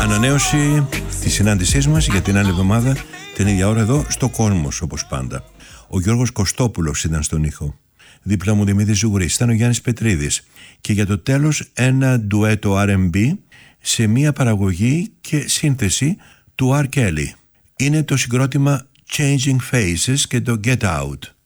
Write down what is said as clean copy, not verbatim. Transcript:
Ανανέωση της συνάντησής μας για την άλλη εβδομάδα την ίδια ώρα εδώ στο Κόσμος, όπως πάντα. Ο Γιώργος Κωστόπουλος ήταν στον ήχο. Δίπλα μου Δημήτρης Ζουγρής, ήταν ο Γιάννης Πετρίδης. Και για το τέλος ένα ντουέτο R&B σε μια παραγωγή και σύνθεση του R. Kelly. Είναι το συγκρότημα Changing Faces και το Get Out.